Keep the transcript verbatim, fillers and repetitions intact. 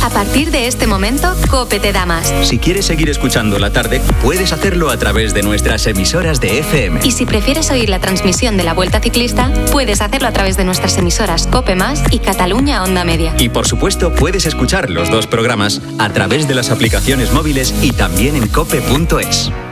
A partir de este momento, COPE te da más. Si quieres seguir escuchando la tarde, puedes hacerlo a través de nuestras emisoras de F M. Y si prefieres oír la transmisión de la Vuelta Ciclista, puedes hacerlo a través de nuestras emisoras COPE Más y Cataluña Onda Media. Y por supuesto, puedes escuchar los dos programas a través de las aplicaciones móviles y también en cope punto es.